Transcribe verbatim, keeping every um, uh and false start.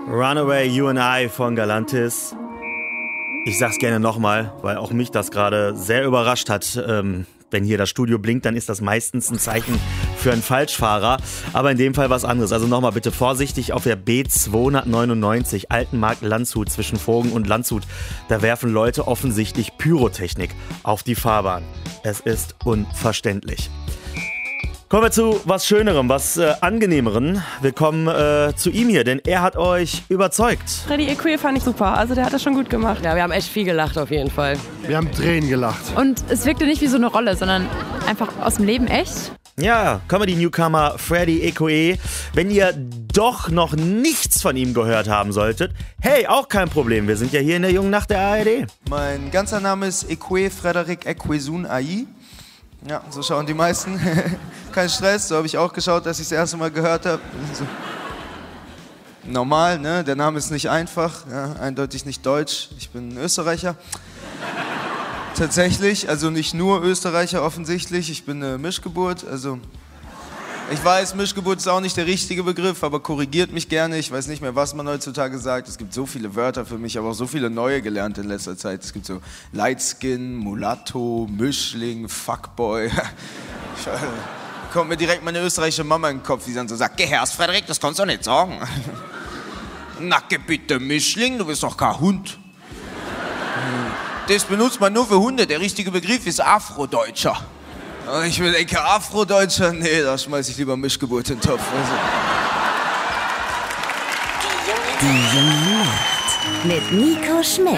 Runaway You and I von Galantis. Ich sag's gerne nochmal, weil auch mich das gerade sehr überrascht hat. Ähm, wenn hier das Studio blinkt, dann ist das meistens ein Zeichen für einen Falschfahrer. Aber in dem Fall was anderes. Also nochmal bitte vorsichtig auf der B zweihundertneunundneunzig Altenmarkt Landshut zwischen Vogen und Landshut. Da werfen Leute offensichtlich Pyrotechnik auf die Fahrbahn. Es ist unverständlich. Kommen wir zu was Schönerem, was äh, Angenehmeren. Wir kommen äh, zu ihm hier, denn er hat euch überzeugt. Freddie Equay fand ich super, also der hat das schon gut gemacht. Ja, wir haben echt viel gelacht auf jeden Fall. Wir haben Tränen gelacht. Und es wirkte nicht wie so eine Rolle, sondern einfach aus dem Leben echt. Ja, Comedy-Newcomer Freddie Equay. Wenn ihr doch noch nichts von ihm gehört haben solltet, hey, auch kein Problem. Wir sind ja hier in der Jungen Nacht der A R D. Mein ganzer Name ist Equay Frederick Equesun Ai. Ja, so schauen die meisten. Kein Stress, so habe ich auch geschaut, dass ich das erste Mal gehört habe. So. Normal, ne? Der Name ist nicht einfach, ja, eindeutig nicht deutsch. Ich bin Österreicher. Tatsächlich, also nicht nur Österreicher offensichtlich. Ich bin eine Mischgeburt, also... Ich weiß, Mischgeburt ist auch nicht der richtige Begriff, aber korrigiert mich gerne. Ich weiß nicht mehr, was man heutzutage sagt. Es gibt so viele Wörter für mich, aber auch so viele neue gelernt in letzter Zeit. Es gibt so Lightskin, Mulatto, Mischling, Fuckboy. Kommt mir direkt meine österreichische Mama in den Kopf, die dann so sagt, geh herst, Frederik, das kannst du doch nicht sagen. Nacke bitte, Mischling, du bist doch kein Hund. Das benutzt man nur für Hunde. Der richtige Begriff ist Afrodeutscher. Ich will denke, Afrodeutscher? Nee, da schmeiß ich lieber Mischgeburt in den Topf. Also. Die Junge Nacht mit Nico Schmidt.